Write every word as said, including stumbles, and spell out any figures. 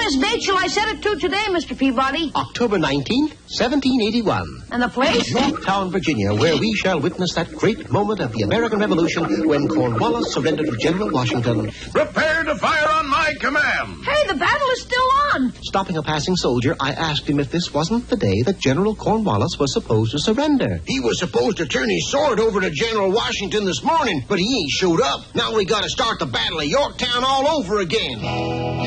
earliest date shall I set it to today, Mister Peabody? October nineteenth, seventeen eighty-one. And the place? Yorktown, Virginia, where we shall witness that great moment of the American Revolution when Cornwallis surrendered to General Washington. Prepare to fire on my command. Hey, the battle is still on. Stopping a passing soldier, I asked him if this wasn't the day that General Cornwallis was supposed to surrender. He was supposed to turn his sword over to General Washington this morning, but he ain't showed up. Now we gotta start the Battle of Yorktown all over again.